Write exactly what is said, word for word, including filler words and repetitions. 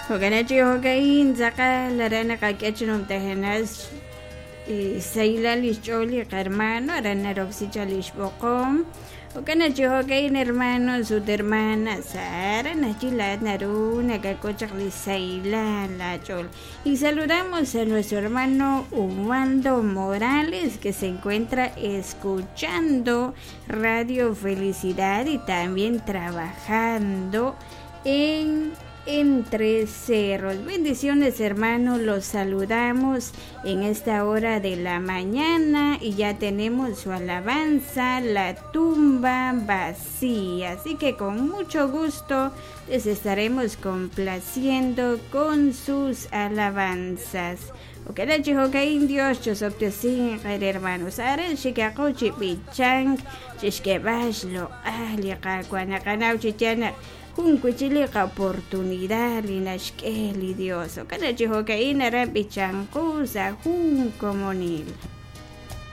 Oganachi hokain zaka larana kakachinum tehenas Seila Licholi hermano arana roxicha lishbokom. Oganachi hokain hermano su hermana Sara nachilat naru nagakochak li Seila la chol. Y saludamos a nuestro hermano Ubaldo Morales que se encuentra escuchando Radio Felicidad y también trabajando en Entre Cerros. Bendiciones, hermanos, los saludamos en esta hora de la mañana y ya tenemos su alabanza, La tumba vacía. Así que con mucho gusto les estaremos complaciendo con sus alabanzas. Okalachi hokain Dios chosoptiosin hermanos. Ara shikakochi pichang chishkebashlo ahli kakwanakanaw chichana. Un cuchilica oportunidad linashkeli Dios. O cada chico que inara pichancusa un comunil.